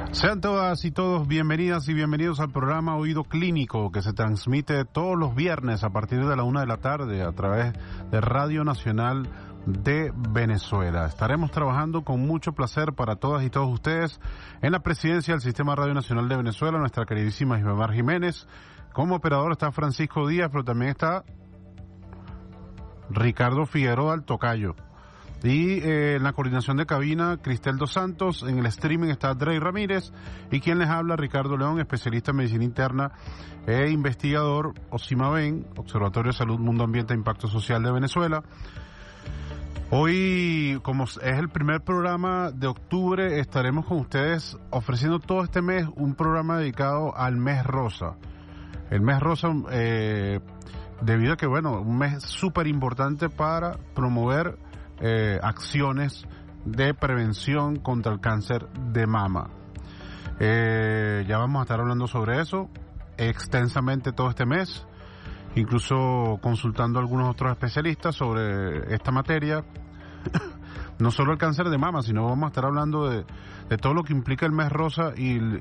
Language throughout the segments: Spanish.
Sean todas y todos bienvenidas y bienvenidos al programa Oído Clínico, que se transmite todos los viernes a partir de la 1 de la tarde a través de Radio Nacional de Venezuela. Estaremos trabajando con mucho placer para todas y todos ustedes en la presidencia del Sistema Radio Nacional de Venezuela, nuestra queridísima Isbemar Jiménez. Como operador está Francisco Díaz, pero también está Ricardo Figueroa, el tocayo. Y en la coordinación de cabina, Cristel Dos Santos. En el streaming está Drey Ramírez. Y quien les habla, Ricardo León, especialista en medicina interna e investigador, OSIMAVEN, Observatorio de Salud, Mundo Ambiente e Impacto Social de Venezuela. Hoy, como es el primer programa de octubre, estaremos con ustedes ofreciendo todo este mes un programa dedicado al mes rosa. El mes rosa, debido a que, bueno, un mes súper importante para promover acciones de prevención contra el cáncer de mama. Ya vamos a estar hablando sobre eso extensamente todo este mes, incluso consultando a algunos otros especialistas sobre esta materia. No solo el cáncer de mama, sino vamos a estar hablando de todo lo que implica el mes rosa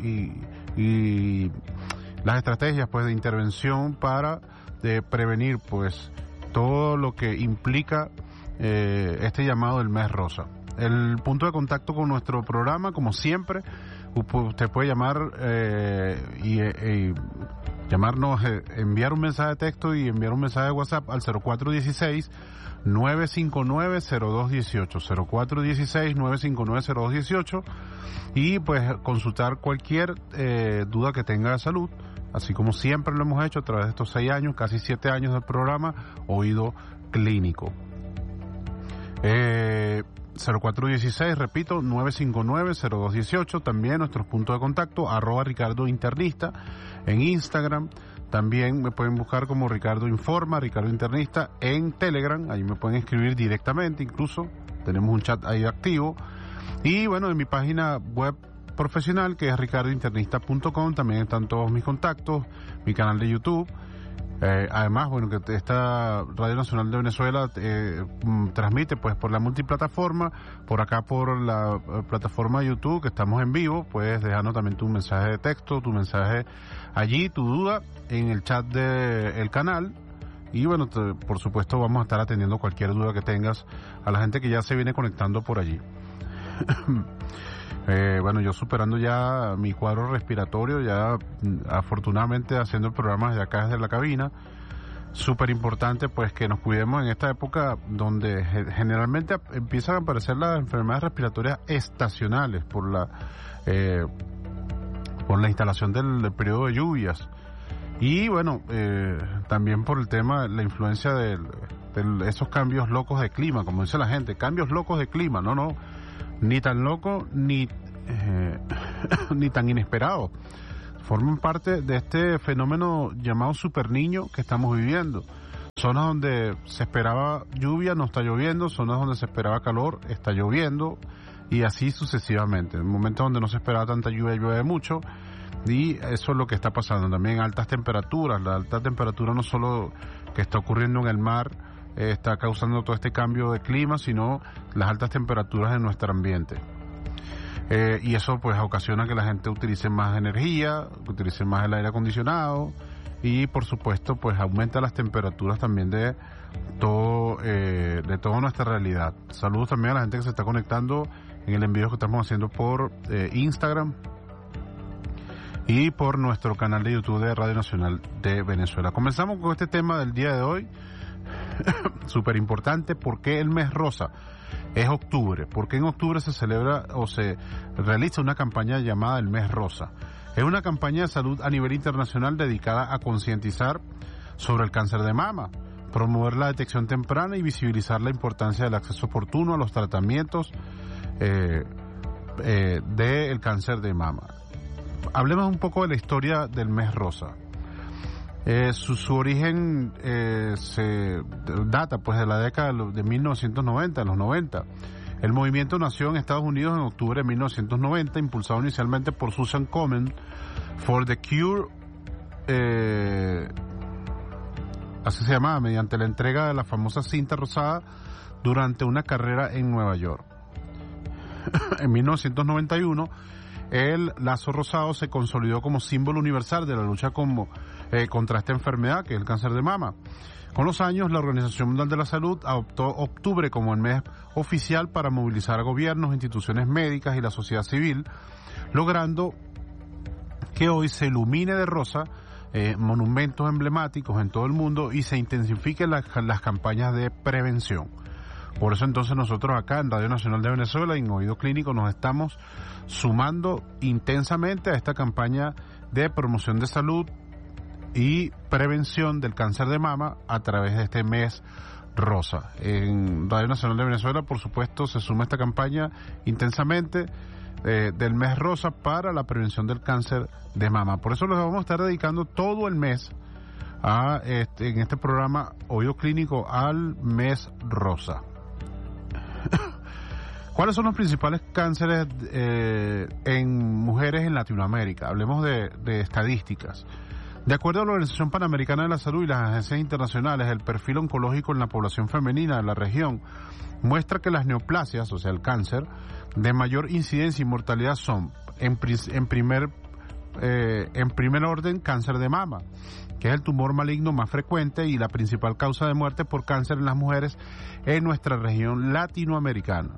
y las estrategias, pues, de intervención para prevenir, pues, todo lo que implica este llamado del mes rosa. El punto de contacto con nuestro programa, como siempre, usted puede llamar llamarnos, enviar un mensaje de texto y enviar un mensaje de WhatsApp al 0416-959-0218, 0416-959-0218, y pues consultar cualquier duda que tenga de salud, así como siempre lo hemos hecho a través de estos 6 años, casi 7 años del programa Oído Clínico. 0416, repito, 959-0218, también nuestros puntos de contacto, @Ricardo Internista en Instagram, también me pueden buscar como Ricardo Informa, Ricardo Internista en Telegram, ahí me pueden escribir directamente, incluso tenemos un chat ahí activo, y bueno, en mi página web profesional, que es ricardointernista.com, también están todos mis contactos, mi canal de YouTube. Además, bueno, que esta Radio Nacional de Venezuela transmite pues por la multiplataforma, por acá por la plataforma de YouTube, que estamos en vivo. Puedes dejarnos también tu mensaje de texto, tu mensaje allí, tu duda en el chat del canal. Y bueno, por supuesto vamos a estar atendiendo cualquier duda que tengas a la gente que ya se viene conectando por allí. Bueno, yo superando ya mi cuadro respiratorio, ya afortunadamente haciendo el programa desde acá, desde la cabina. Súper importante pues que nos cuidemos en esta época donde generalmente empiezan a aparecer las enfermedades respiratorias estacionales por la instalación del periodo de lluvias. Y bueno, también por el tema, la influencia de esos cambios locos de clima, como dice la gente, cambios locos de clima, no, ni tan loco ni tan inesperado. Forman parte de este fenómeno llamado Super Niño que estamos viviendo. Zonas donde se esperaba lluvia no está lloviendo, zonas donde se esperaba calor está lloviendo, y así sucesivamente. En momentos donde no se esperaba tanta lluvia, llueve mucho, y eso es lo que está pasando. También altas temperaturas. La alta temperatura no solo que está ocurriendo en el mar está causando todo este cambio de clima, sino las altas temperaturas en nuestro ambiente. Y eso pues ocasiona que la gente utilice más energía, utilice más el aire acondicionado, y por supuesto pues aumenta las temperaturas también de toda nuestra realidad. Saludos también a la gente que se está conectando en el envío que estamos haciendo por Instagram y por nuestro canal de YouTube de Radio Nacional de Venezuela. Comenzamos con este tema del día de hoy. Súper importante. ¿Por qué el mes rosa? Es octubre. ¿Por qué en octubre se celebra o se realiza una campaña llamada el mes rosa? Es una campaña de salud a nivel internacional dedicada a concientizar sobre el cáncer de mama, promover la detección temprana y visibilizar la importancia del acceso oportuno a los tratamientos del cáncer de mama. Hablemos un poco de la historia del mes rosa. Su origen se data pues de la década de 1990, de los 90. El movimiento nació en Estados Unidos en octubre de 1990, impulsado inicialmente por Susan Komen for the Cure, así se llamaba, mediante la entrega de la famosa cinta rosada durante una carrera en Nueva York. En 1991, el lazo rosado se consolidó como símbolo universal de la lucha contra esta enfermedad, que es el cáncer de mama. Con los años, la Organización Mundial de la Salud adoptó octubre como el mes oficial para movilizar a gobiernos, instituciones médicas y la sociedad civil, logrando que hoy se ilumine de rosa monumentos emblemáticos en todo el mundo y se intensifiquen las campañas de prevención. Por eso entonces nosotros acá en Radio Nacional de Venezuela, en Oído Clínico, nos estamos sumando intensamente a esta campaña de promoción de salud y prevención del cáncer de mama a través de este mes rosa. En Radio Nacional de Venezuela, por supuesto, se suma esta campaña intensamente del mes rosa para la prevención del cáncer de mama. Por eso les vamos a estar dedicando todo el mes en este programa Oído Clínico al mes rosa. ¿Cuáles son los principales cánceres en mujeres en Latinoamérica? Hablemos de estadísticas. De acuerdo a la Organización Panamericana de la Salud y las agencias internacionales, el perfil oncológico en la población femenina de la región muestra que las neoplasias, o sea, el cáncer, de mayor incidencia y mortalidad son, en primer orden, cáncer de mama, que es el tumor maligno más frecuente y la principal causa de muerte por cáncer en las mujeres en nuestra región latinoamericana.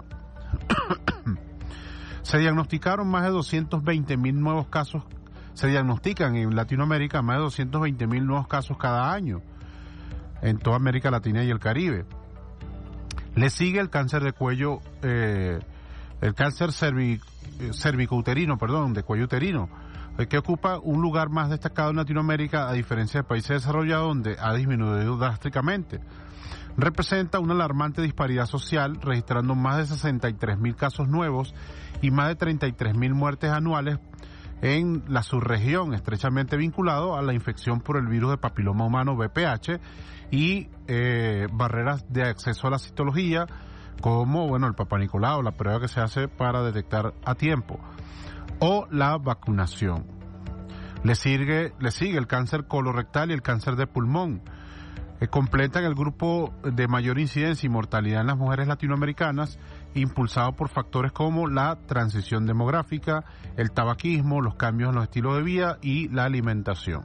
Se diagnosticaron más de 220,000 nuevos casos. Se diagnostican en Latinoamérica más de 220,000 nuevos casos cada año en toda América Latina y el Caribe. Le sigue el cáncer de cuello, el cáncer cervicouterino, de cuello uterino, que ocupa un lugar más destacado en Latinoamérica a diferencia de países desarrollados donde ha disminuido drásticamente. Representa una alarmante disparidad social, registrando más de 63,000 casos nuevos y más de 33,000 muertes anuales en la subregión, estrechamente vinculado a la infección por el virus de papiloma humano VPH y barreras de acceso a la citología, como el Papá Nicolau, la prueba que se hace para detectar a tiempo, o la vacunación. Le sigue el cáncer colorectal y el cáncer de pulmón. Completan el grupo de mayor incidencia y mortalidad en las mujeres latinoamericanas, impulsado por factores como la transición demográfica, el tabaquismo, los cambios en los estilos de vida y la alimentación.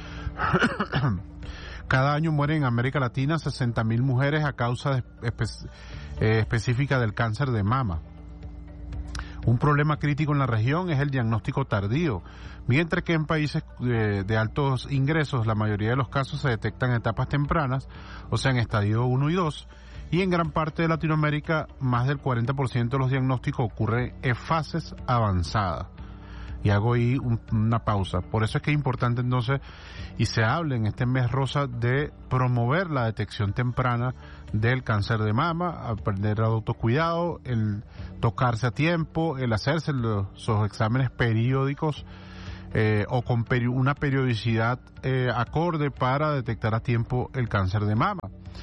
Cada año mueren en América Latina 60,000 mujeres a causa específica del cáncer de mama. Un problema crítico en la región es el diagnóstico tardío, mientras que en países de altos ingresos la mayoría de los casos se detectan en etapas tempranas, o sea en estadio 1 y 2, y en gran parte de Latinoamérica más del 40% de los diagnósticos ocurren en fases avanzadas. Y hago ahí una pausa. Por eso es que es importante entonces, y se habla en este mes rosa, de promover la detección temprana del cáncer de mama, aprender al autocuidado, el tocarse a tiempo, el hacerse los exámenes periódicos o con una periodicidad acorde para detectar a tiempo el cáncer de mama.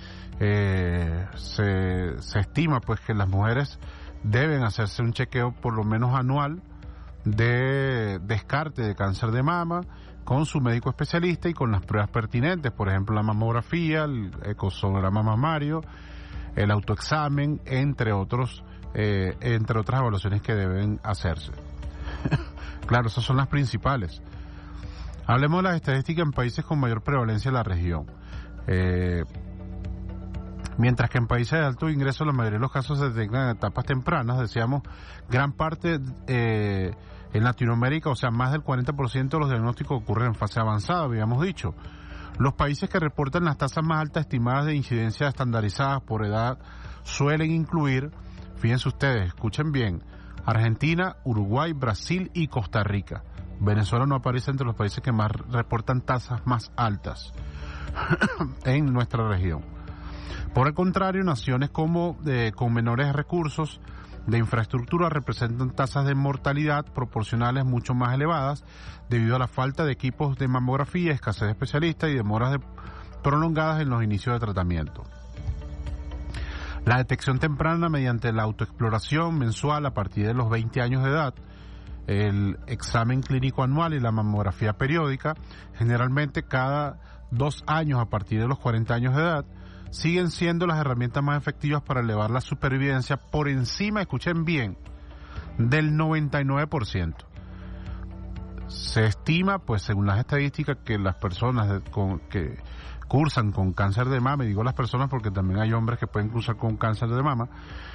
Se estima pues que las mujeres deben hacerse un chequeo por lo menos anual de descarte de cáncer de mama con su médico especialista y con las pruebas pertinentes, por ejemplo la mamografía, el ecosonograma mamario, el autoexamen, entre otras evaluaciones que deben hacerse. Claro, esas son las principales. Hablemos de las estadísticas en países con mayor prevalencia en la región. Mientras que en países de alto ingreso la mayoría de los casos se detectan en etapas tempranas, decíamos, gran parte en Latinoamérica, o sea, más del 40% de los diagnósticos ocurren en fase avanzada, habíamos dicho. Los países que reportan las tasas más altas estimadas de incidencia estandarizadas por edad suelen incluir, fíjense ustedes, escuchen bien, Argentina, Uruguay, Brasil y Costa Rica. Venezuela no aparece entre los países que más reportan tasas más altas en nuestra región. Por el contrario, naciones con menores recursos de infraestructura representan tasas de mortalidad proporcionales mucho más elevadas debido a la falta de equipos de mamografía, escasez de especialistas y demoras prolongadas en los inicios de tratamiento. La detección temprana mediante la autoexploración mensual a partir de los 20 años de edad, el examen clínico anual y la mamografía periódica, generalmente cada 2 años a partir de los 40 años de edad, siguen siendo las herramientas más efectivas para elevar la supervivencia por encima, escuchen bien, del 99%. Se estima, pues según las estadísticas, que las personas que cursan con cáncer de mama, y digo las personas porque también hay hombres que pueden cursar con cáncer de mama,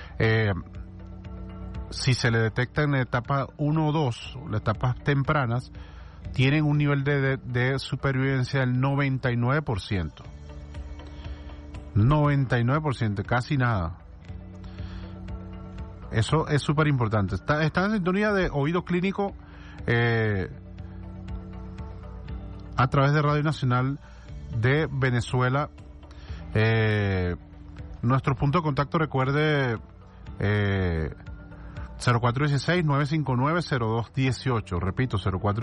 si se le detecta en la etapa 1 o 2, las etapas tempranas, tienen un nivel de supervivencia del 99%. 99%, casi nada. Eso es súper importante. Está en sintonía de Oído Clínico a través de Radio Nacional de Venezuela. Nuestro punto de contacto, recuerde, 0416-959-0218. Repito,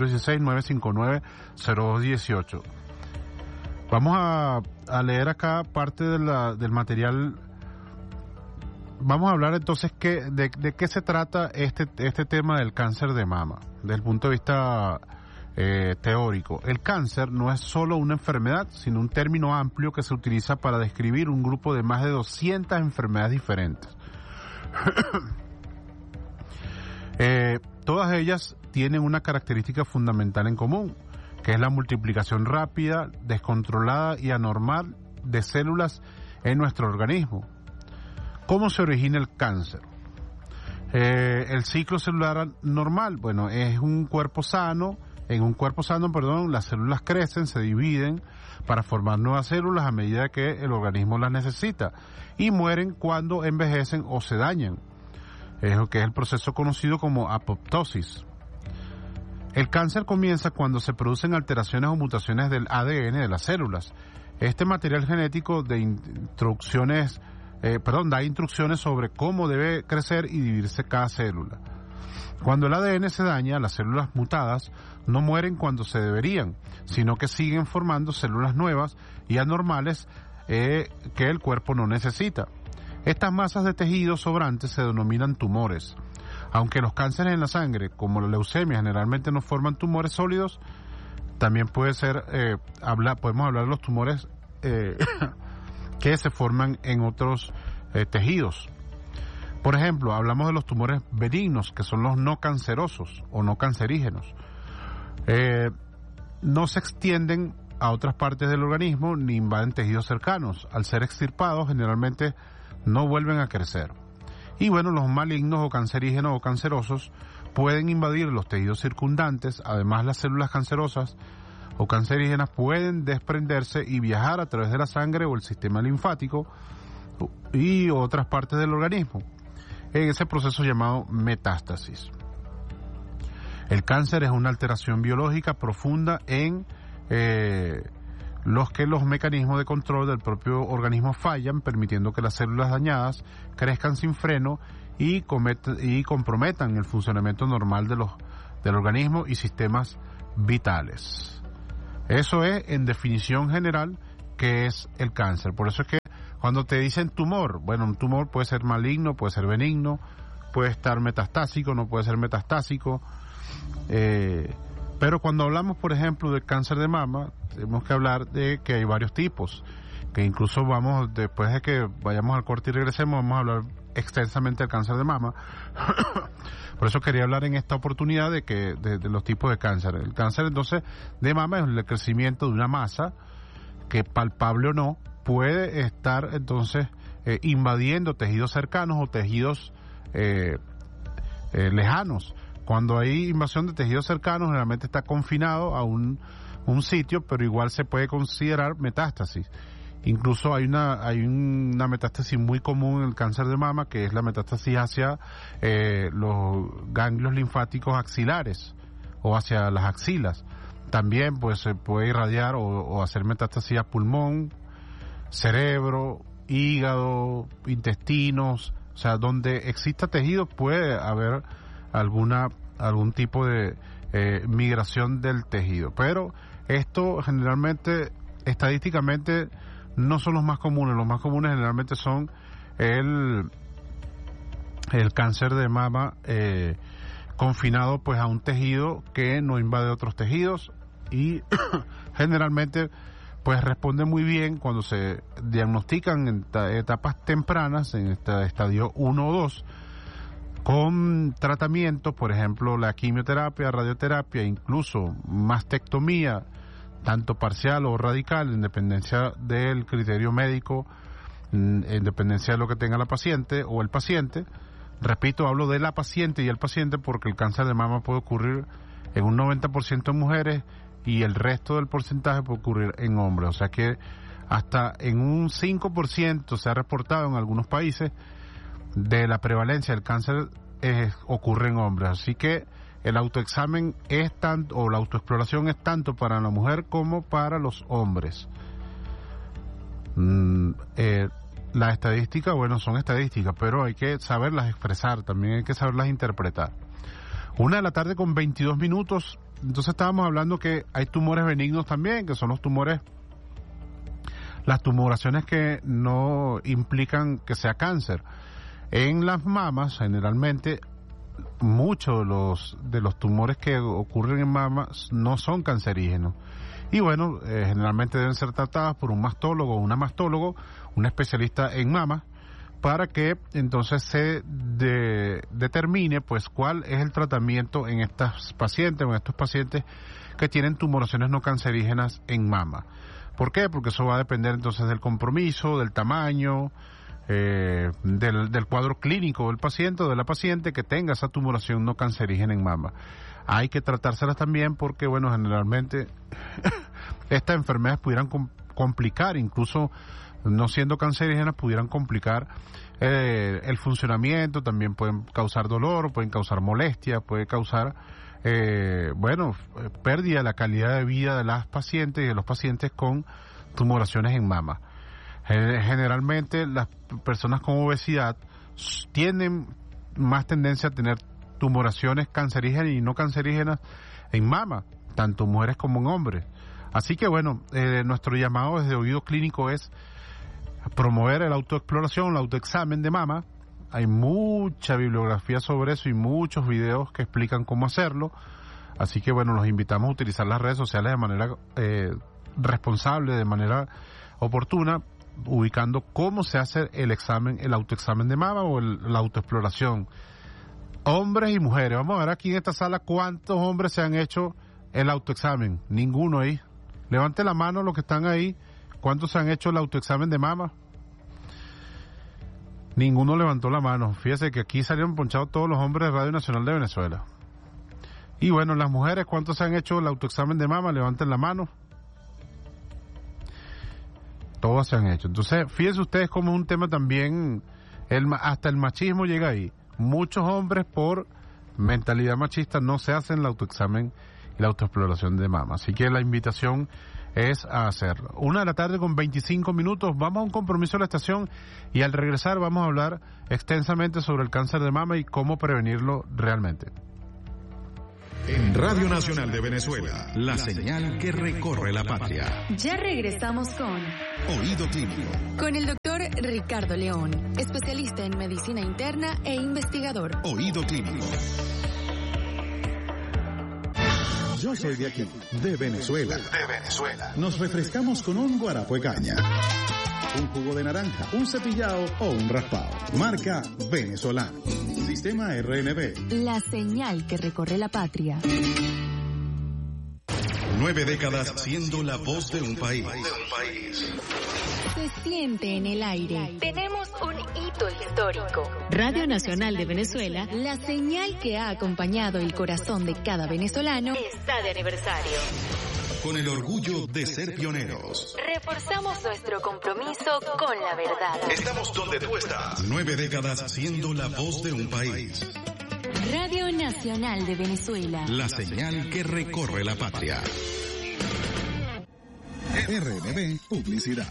0416-959-0218. Vamos a leer acá parte del material. Vamos a hablar entonces de qué se trata este tema del cáncer de mama, desde el punto de vista teórico. El cáncer no es solo una enfermedad, sino un término amplio que se utiliza para describir un grupo de más de 200 enfermedades diferentes. Todas ellas tienen una característica fundamental en común, que es la multiplicación rápida, descontrolada y anormal de células en nuestro organismo. ¿Cómo se origina el cáncer? El ciclo celular normal, bueno, es un cuerpo sano. En un cuerpo sano, las células crecen, se dividen para formar nuevas células a medida que el organismo las necesita y mueren cuando envejecen o se dañan. Es lo que es el proceso conocido como apoptosis. El cáncer comienza cuando se producen alteraciones o mutaciones del ADN de las células. Este material genético da instrucciones sobre cómo debe crecer y dividirse cada célula. Cuando el ADN se daña, las células mutadas no mueren cuando se deberían, sino que siguen formando células nuevas y anormales que el cuerpo no necesita. Estas masas de tejidos sobrantes se denominan tumores. Aunque los cánceres en la sangre, como la leucemia, generalmente no forman tumores sólidos, también puede ser, podemos hablar de los tumores que se forman en otros tejidos. Por ejemplo, hablamos de los tumores benignos, que son los no cancerosos o no cancerígenos. No se extienden a otras partes del organismo ni invaden tejidos cercanos. Al ser extirpados, generalmente no vuelven a crecer. Y bueno, los malignos o cancerígenos o cancerosos pueden invadir los tejidos circundantes. Además, las células cancerosas o cancerígenas pueden desprenderse y viajar a través de la sangre o el sistema linfático y otras partes del organismo, en ese proceso llamado metástasis. El cáncer es una alteración biológica profunda en los que los mecanismos de control del propio organismo fallan, permitiendo que las células dañadas crezcan sin freno y comprometan el funcionamiento normal del organismo y sistemas vitales. Eso es, en definición general, qué es el cáncer. Por eso es que cuando te dicen tumor, bueno, un tumor puede ser maligno, puede ser benigno, puede estar metastásico, no puede ser metastásico. Pero cuando hablamos, por ejemplo, del cáncer de mama, tenemos que hablar de que hay varios tipos, que incluso después de que vayamos al corte y regresemos, vamos a hablar extensamente del cáncer de mama. Por eso quería hablar en esta oportunidad de los tipos de cáncer. El cáncer, entonces, de mama es el crecimiento de una masa que, palpable o no, puede estar entonces invadiendo tejidos cercanos o tejidos lejanos. Cuando hay invasión de tejidos cercanos, generalmente está confinado a un sitio, pero igual se puede considerar metástasis. Incluso hay una metástasis muy común en el cáncer de mama, que es la metástasis hacia los ganglios linfáticos axilares o hacia las axilas. También pues se puede irradiar o hacer metástasis a pulmón, cerebro, hígado, intestinos. O sea, donde exista tejido puede haber algún tipo de migración del tejido. Pero esto generalmente, estadísticamente, no son los más comunes. Los más comunes generalmente son el cáncer de mama confinado pues a un tejido que no invade otros tejidos y generalmente pues responde muy bien cuando se diagnostican en etapas tempranas, en este estadio 1 o 2, con tratamientos, por ejemplo, la quimioterapia, radioterapia, incluso mastectomía, tanto parcial o radical, en dependencia del criterio médico, en dependencia de lo que tenga la paciente o el paciente. Repito, hablo de la paciente y el paciente porque el cáncer de mama puede ocurrir en un 90% en mujeres y el resto del porcentaje puede ocurrir en hombres. O sea que hasta en un 5% se ha reportado en algunos países de la prevalencia del cáncer ocurre en hombres. Así que el autoexamen es tanto, o la autoexploración es tanto para la mujer como para los hombres. Las estadísticas, bueno, son estadísticas, pero hay que saberlas expresar, también hay que saberlas interpretar. 1:00 p.m. 22 minutos. Entonces estábamos hablando que hay tumores benignos también, que son los tumores, las tumoraciones que no implican que sea cáncer. En las mamas, generalmente, muchos de los tumores que ocurren en mamas no son cancerígenos. Y bueno, generalmente deben ser tratadas por un mastólogo o una mastólogo, un especialista en mamas, para que entonces se determine pues cuál es el tratamiento en estas pacientes o en estos pacientes que tienen tumoraciones no cancerígenas en mama. ¿Por qué? Porque eso va a depender entonces del compromiso, del tamaño, del cuadro clínico del paciente o de la paciente que tenga esa tumoración no cancerígena en mama. Hay que tratárselas también porque, bueno, generalmente estas enfermedades pudieran complicar, incluso no siendo cancerígenas, pudieran complicar el funcionamiento, también pueden causar dolor, pueden causar molestia, puede causar, pérdida de la calidad de vida de las pacientes y de los pacientes con tumoraciones en mama. Generalmente las personas con obesidad tienen más tendencia a tener tumoraciones cancerígenas y no cancerígenas en mama, tanto mujeres como en hombres. Así que bueno, nuestro llamado desde Oído Clínico es promover la autoexploración, el autoexamen de mama. Hay mucha bibliografía sobre eso y muchos videos que explican cómo hacerlo. Así que bueno, los invitamos a utilizar las redes sociales de manera responsable, de manera oportuna, ubicando cómo se hace el examen, el autoexamen de mama o la autoexploración. Hombres y mujeres. Vamos a ver aquí en esta sala cuántos hombres se han hecho el autoexamen. Ninguno ahí. Levante la mano los que están ahí. ¿Cuántos se han hecho el autoexamen de mama? Ninguno levantó la mano. Fíjese que aquí salieron ponchados todos los hombres de Radio Nacional de Venezuela. Y bueno, las mujeres, ¿cuántos se han hecho el autoexamen de mama? Levanten la mano. Todas se han hecho. Entonces, fíjense ustedes cómo es un tema también, hasta el machismo llega ahí. Muchos hombres por mentalidad machista no se hacen el autoexamen y la autoexploración de mama. Así que la invitación es a hacerlo. 1:00 p.m. 25 minutos. Vamos a un compromiso de la estación y al regresar vamos a hablar extensamente sobre el cáncer de mama y cómo prevenirlo realmente. En Radio Nacional de Venezuela, la señal que recorre la patria. Ya regresamos con Oído Clínico. Con el doctor Ricardo León, especialista en medicina interna e investigador. Oído Clínico. Yo soy de aquí, de Venezuela. Nos refrescamos con un guarapo de caña, un jugo de naranja, un cepillado o un raspado. Marca venezolano. Sistema RNB. La señal que recorre la patria. 9 décadas siendo la voz de un país. Se siente en el aire. Tenemos un hito histórico. Radio Nacional de Venezuela, la señal que ha acompañado el corazón de cada venezolano, está de aniversario. Con el orgullo de ser pioneros. Reforzamos nuestro compromiso con la verdad. Estamos donde tú estás. 9 décadas siendo la voz de un país. Radio Nacional de Venezuela. La señal que recorre la patria. RNB Publicidad.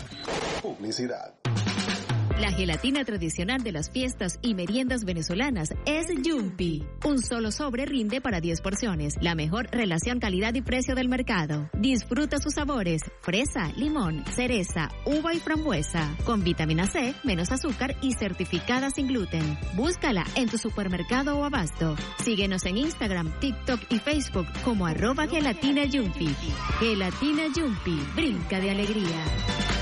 La gelatina tradicional de las fiestas y meriendas venezolanas es Yumpi. Un solo sobre rinde para 10 porciones. La mejor relación calidad y precio del mercado. Disfruta sus sabores: fresa, limón, cereza, uva y frambuesa. Con vitamina C, menos azúcar y certificada sin gluten. Búscala en tu supermercado o abasto. Síguenos en Instagram, TikTok y Facebook como @gelatina Yumpi. Gelatina Yumpi, brinca de alegría.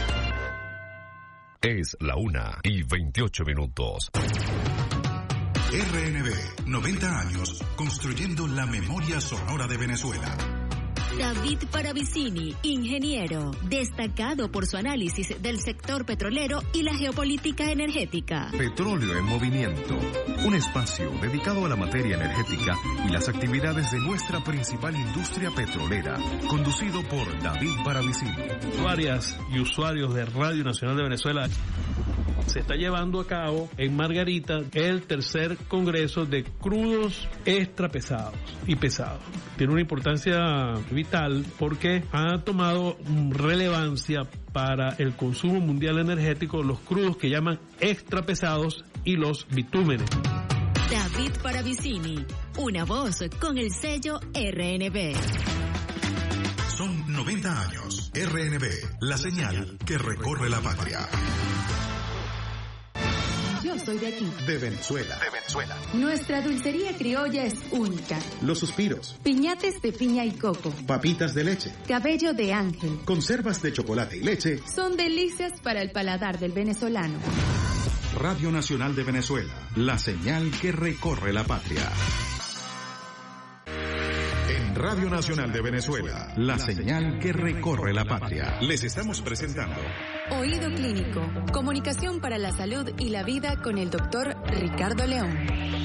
Es la 1:28. RNB, 90 años construyendo la memoria sonora de Venezuela. David Paravicini, ingeniero, destacado por su análisis del sector petrolero y la geopolítica energética. Petróleo en Movimiento, un espacio dedicado a la materia energética y las actividades de nuestra principal industria petrolera, conducido por David Paravicini. Usuarias y usuarios de Radio Nacional de Venezuela, se está llevando a cabo en Margarita el tercer congreso de crudos extrapesados y pesados. Tiene una importancia vital porque ha tomado relevancia para el consumo mundial energético los crudos que llaman extrapesados y los bitúmenes. David Paravicini, una voz con el sello RNB. Son 90 años. RNB, la señal que recorre la patria. Yo soy de aquí. De Venezuela. Nuestra dulcería criolla es única. Los suspiros. Piñates de piña y coco. Papitas de leche. Cabello de ángel. Conservas de chocolate y leche. Son delicias para el paladar del venezolano. Radio Nacional de Venezuela. La señal que recorre la patria. En Radio Nacional de Venezuela. La señal que recorre la patria. Les estamos presentando Oído Clínico. Comunicación para la salud y la vida con el doctor Ricardo León.